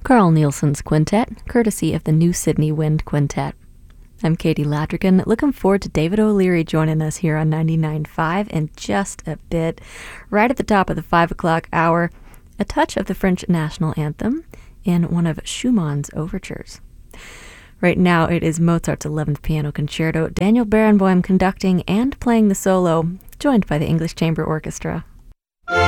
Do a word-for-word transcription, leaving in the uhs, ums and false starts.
Carl Nielsen's Quintet, courtesy of the New Sydney Wind Quintet. I'm Katie Ladrigan, looking forward to David O'Leary joining us here on ninety-nine point five in just a bit. Right at the top of the five o'clock hour, a touch of the French national anthem in one of Schumann's overtures. Right now, it is Mozart's eleventh Piano Concerto, Daniel Barenboim conducting and playing the solo, joined by the English Chamber Orchestra.